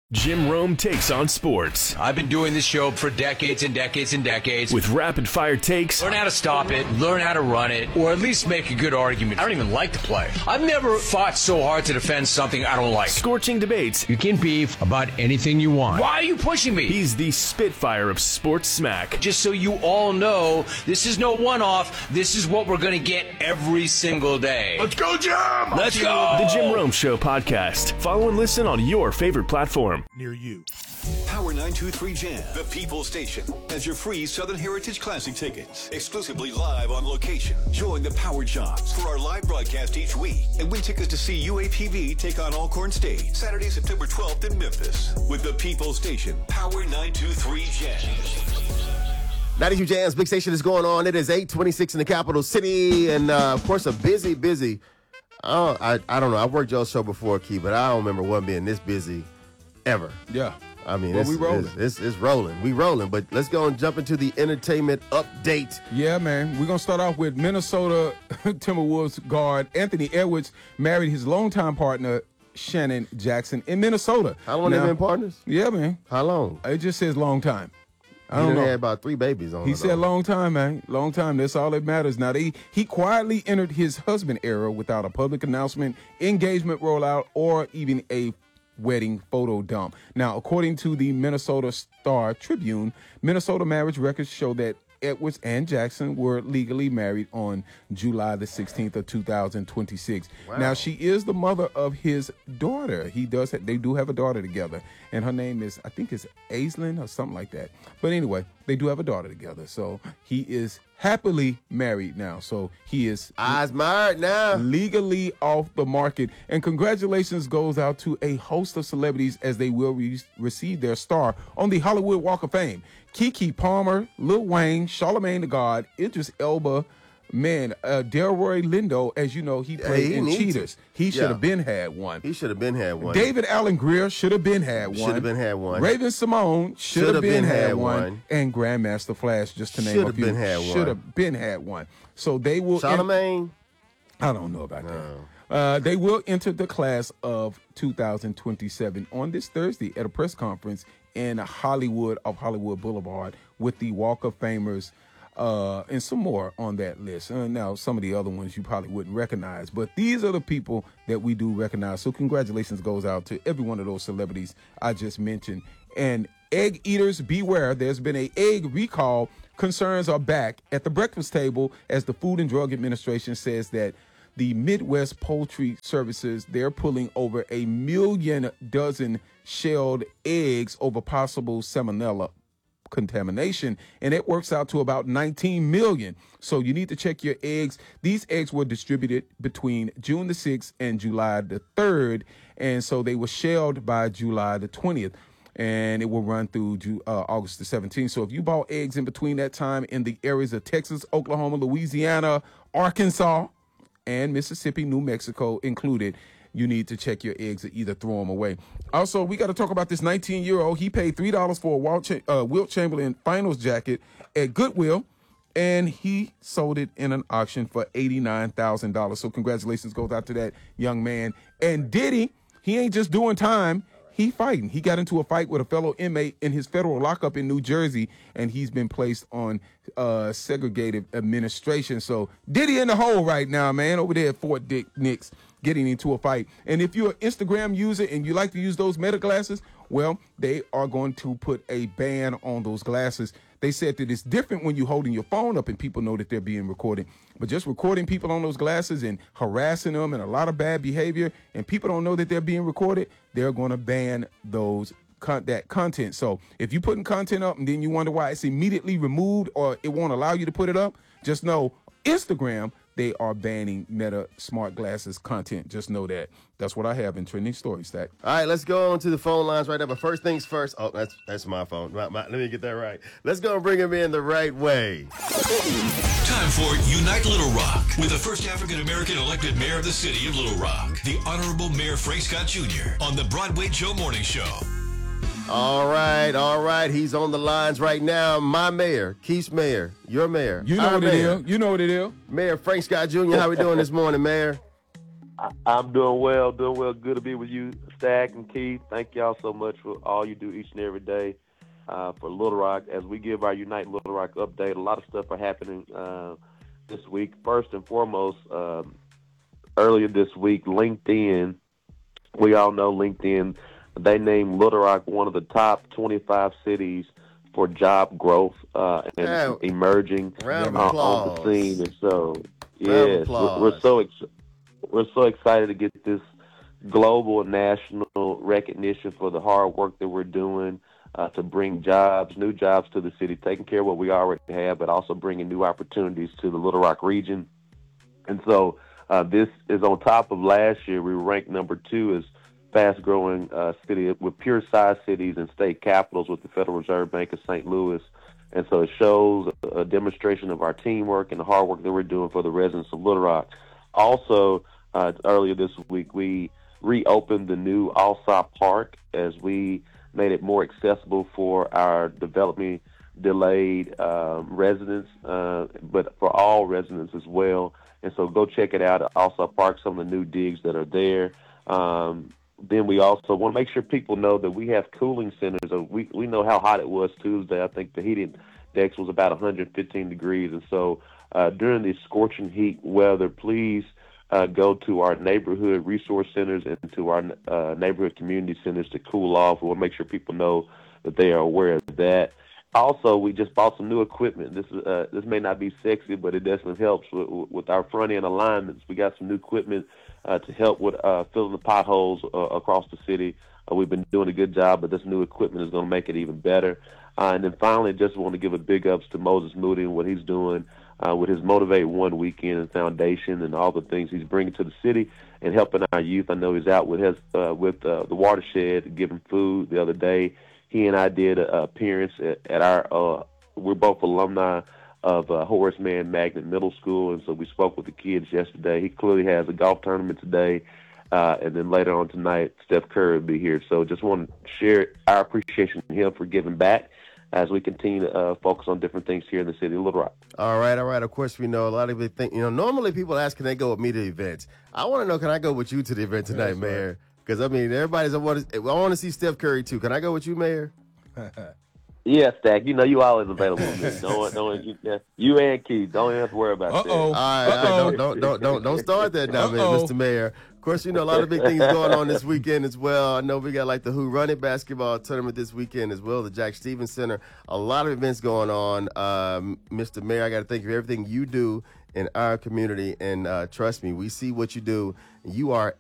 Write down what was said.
Jim Rome takes on sports. I've been doing this show for decades and decades and decades. With rapid-fire takes. Learn how to stop it, learn how to run it, or at least make a good argument. I don't even like to play. I've never fought so hard to defend something I don't like. Scorching debates. You can beef about anything you want. Why are you pushing me? He's the Spitfire of sports smack. Just so you all know, this is no one-off. This is what we're going to get every single day. Let's go, Jim! Let's go! The Jim Rome Show podcast. Follow and listen on your favorite platform. Near you. Power 923 Jam, the People Station, has your free Southern Heritage Classic tickets. Exclusively live on location. Join the Power Jobs for our live broadcast each week and win tickets to see UAPB take on Alcorn State Saturday, September 12th in Memphis with the People Station. Power 923 Jam. 92 Jams, big station is going on. It is 8:26 in the capital city, and of course, a busy. I don't know. I've worked y'all's show before, Key, but I don't remember one being this busy ever. Yeah. I mean, we rolling. It's rolling. We rolling, but let's go and jump into the entertainment update. Yeah, man. We're going to start off with Minnesota Timberwolves guard Anthony Edwards married his longtime partner, Shannon Jackson, in Minnesota. How long they been partners? Yeah, man. How long? It just says long time. I don't don't know. He had about 3 babies on. He said long time, man. Long time. That's all that matters. Now, he quietly entered his husband era without a public announcement, engagement rollout, or even a wedding photo dump. Now, according to the Minnesota Star Tribune, Minnesota marriage records show that Edwards and Jackson were legally married on July the 16th of 2026. Wow. Now, she is the mother of his daughter. They do have a daughter together, and her name is, I think it's Aislinn or something like that. But anyway, they do have a daughter together. So he is happily married now. So he is married now, legally off the market. And congratulations goes out to a host of celebrities as they will receive their star on the Hollywood Walk of Fame. Keke Palmer, Lil Wayne, Charlamagne the God, Idris Elba, Delroy Lindo, as you know, he played in Cheaters. He should have been had one. David Alan Greer should have been had one. Raven Simone should have been had one. And Grandmaster Flash, just to name a few, should have been had one. So they will. Charlamagne? I don't know about that. They will enter the class of 2027 on this Thursday at a press conference in Hollywood Boulevard with the Walk of Famers and some more on that list. Now, some of the other ones you probably wouldn't recognize, but these are the people that we do recognize. So congratulations goes out to every one of those celebrities I just mentioned. And egg eaters, beware. There's been an egg recall. Concerns are back at the breakfast table as the Food and Drug Administration says that the Midwest Poultry Services, they're pulling over 1 million dozen shelled eggs over possible salmonella contamination, and it works out to about 19 million. So you need to check your eggs. These eggs were distributed between June the 6th and July the 3rd, and so they were shelled by July the 20th. And it will run through August the 17th. So if you bought eggs in between that time in the areas of Texas, Oklahoma, Louisiana, Arkansas, and Mississippi, New Mexico included, you need to check your eggs or either throw them away. Also, we got to talk about this 19-year-old. He paid $3 for a Wilt Chamberlain finals jacket at Goodwill, and he sold it in an auction for $89,000. So congratulations goes out to that young man. And Diddy, he ain't just doing time. He fighting. He got into a fight with a fellow inmate in his federal lockup in New Jersey, and he's been placed on segregated administration. So Diddy in the hole right now, man, over there at Fort Dick Nix, getting into a fight. And if you're an Instagram user and you like to use those Meta glasses, well, they are going to put a ban on those glasses. They said that it's different when you're holding your phone up and people know that they're being recorded. But just recording people on those glasses and harassing them and a lot of bad behavior, and people don't know that they're being recorded, they're going to ban that content. So if you're putting content up and then you wonder why it's immediately removed or it won't allow you to put it up, just know Instagram, they are banning Meta smart glasses content. Just know that. That's what I have in trending stories, Stack. All right, let's go on to the phone lines right now. But first things first. Oh, that's my phone. Let me get that right. Let's go and bring him in the right way. Time for Unite Little Rock with the first African-American elected mayor of the city of Little Rock, the Honorable Mayor Frank Scott Jr. on the Broadway Joe Morning Show. All right. He's on the lines right now. My mayor, Keith's mayor, your mayor. You know what it is. Mayor Frank Scott Jr., how we doing this morning, Mayor? I'm doing well. Good to be with you, Stack and Keith. Thank y'all so much for all you do each and every day for Little Rock. As we give our Unite Little Rock update, a lot of stuff are happening this week. First and foremost, earlier this week, LinkedIn, we all know LinkedIn, they named Little Rock one of the top 25 cities for job growth and emerging on the scene. And so, yes, we're so excited to get this global and national recognition for the hard work that we're doing to bring new jobs to the city, taking care of what we already have, but also bringing new opportunities to the Little Rock region. And so this is on top of last year. We were ranked number 2 as fast-growing city with pure-sized cities and state capitals with the Federal Reserve Bank of St. Louis. And so it shows a demonstration of our teamwork and the hard work that we're doing for the residents of Little Rock. Also, earlier this week, we reopened the new Alsop Park as we made it more accessible for our development delayed residents, but for all residents as well. And so go check it out at Alsop Park, some of the new digs that are there. Then we also want to make sure people know that we have cooling centers. We know how hot it was Tuesday. I think the heating index was about 115 degrees. And so during this scorching heat weather, please go to our neighborhood resource centers and to our neighborhood community centers to cool off. We want to make sure people know that they are aware of that. Also, we just bought some new equipment. This may not be sexy, but it definitely helps with our front-end alignments. We got some new equipment to help with filling the potholes across the city. We've been doing a good job, but this new equipment is going to make it even better. And then finally, just want to give a big ups to Moses Moody and what he's doing with his Motivate One weekend and foundation and all the things he's bringing to the city and helping our youth. I know he's out with the Watershed giving food the other day. He and I did an appearance at our we're both alumni of Horace Mann Magnet Middle School, and so we spoke with the kids yesterday. He clearly has a golf tournament today, and then later on tonight, Steph Curry will be here. So just want to share our appreciation to him for giving back as we continue to focus on different things here in the city of Little Rock. All right. Of course, we know a lot of people think, normally people ask, can they go with me to events? I want to know, can I go with you to the event tonight, Mayor? Because, I mean, I want to see Steph Curry, too. Can I go with you, Mayor? Yeah, Stack. You always available. You and Keith. Don't even have to worry about that. All right. Don't start that now, Mr. Mayor. Of course, a lot of big things going on this weekend as well. I know we got the Who Run It basketball tournament this weekend as well, the Jack Stevens Center. A lot of events going on. Mr. Mayor, I got to thank you for everything you do in our community. And trust me, we see what you do. You are